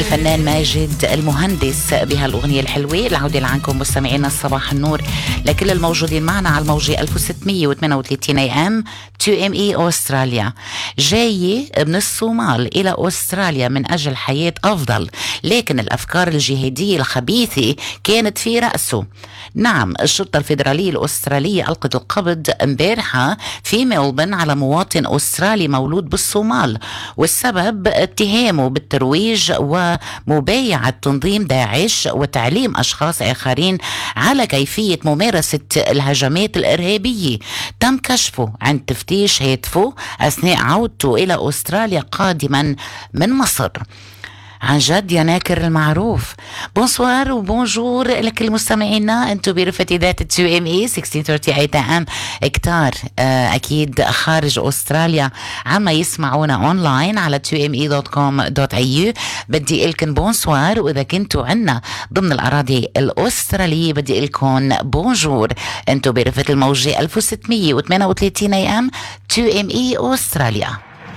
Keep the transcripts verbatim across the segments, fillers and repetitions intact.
الفنان ماجد المهندس بهالأغنية الحلوة. العودة لعنكم مستمعينا الصباح النور لكل الموجودين معنا على الموجة ألف وستمية وثمانية وثلاثين اي ام تو ام اي أستراليا. جاية من الصومال إلى أستراليا من أجل حياة أفضل، لكن الأفكار الجهادية الخبيثة كانت في رأسه. نعم، الشرطة الفيدرالية الأسترالية ألقت القبض امبارحة في ملبورن على مواطن أسترالي مولود بالصومال، والسبب اتهامه بالترويج ومبايعة تنظيم داعش وتعليم أشخاص آخرين على كيفية ممارسة الهجمات الإرهابية. تم كشفه عند تفتيش هاتفه أثناء عودته إلى أستراليا قادما من مصر. عن جد يا ناكر المعروف. بونسوار وبونجور لكل مستمعينا، انتو برفة ذات تو ام اي ستة عشر ثلاثين ام اكتار اكيد خارج استراليا عما يسمعونا اونلاين على تو ام اي دوت كوم دوت اي يو. بدي لكم بونسوار، واذا كنتوا عنا ضمن الاراضي الاستراليه بدي لكم بونجور. انتو برفة الموجة ألف وستمية وثمانية وثلاثين اي ام تو ام اي استراليا.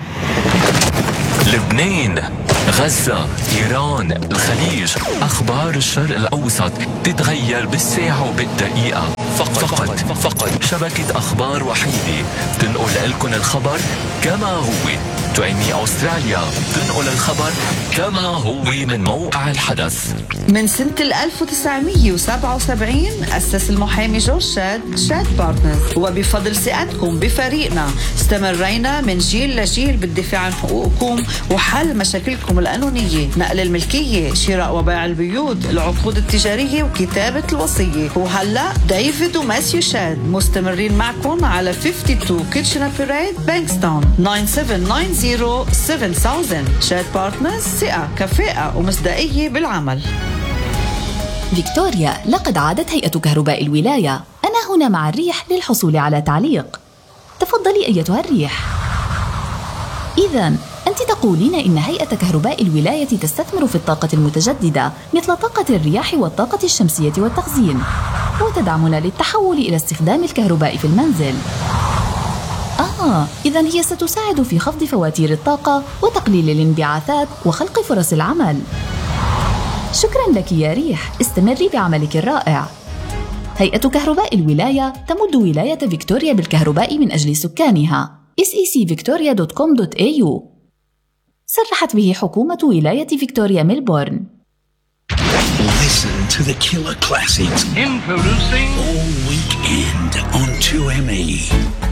لبنان، غزة، إيران، الخليج، أخبار الشرق الأوسط تتغير بالساعة وبالدقيقة. فقط فقط, فقط شبكة أخبار وحيدة تنقل لكم الخبر كما هو. تويمي أستراليا تنقل الخبر كما هو من موقع الحدث. من سنة ألف وتسعمية وسبعة وسبعين أسس المحامي جورج شاد شاد بارتنرز، وبفضل ثقتكم بفريقنا استمرينا من جيل لجيل بالدفاع عن حقوقكم وحل مشاكلكم القانونية، نقل الملكية، شراء وبيع البيوت، العقود التجارية وكتابة الوصية. وهلأ ديفيد وماسيو شاد مستمرين معكم على اثنين وخمسين كيتشنر بيريد بانكستون تسعة سبعة تسعة صفر سبعة ألف. شاد بارتنرز، ثقة، كفاءة ومصداقية بالعمل. فيكتوريا، لقد عادت هيئة كهرباء الولاية. أنا هنا مع الريح للحصول على تعليق. تفضلي أيتها الريح. إذن أنت تقولين إن هيئة كهرباء الولاية تستثمر في الطاقة المتجددة مثل طاقة الرياح والطاقة الشمسية والتخزين، وتدعمنا للتحول إلى استخدام الكهرباء في المنزل. آه، إذن هي ستساعد في خفض فواتير الطاقة وتقليل الانبعاثات وخلق فرص العمل. شكراً لك يا ريح، استمري بعملك الرائع. هيئة كهرباء الولاية تمد ولاية فيكتوريا بالكهرباء من أجل سكانها. إس إي سي فيكتوريا دوت كوم دوت إي يو. صرحت به حكومة ولاية فيكتوريا ميلبورن. Listen to the killer classics. Introducing all weekend on two M E.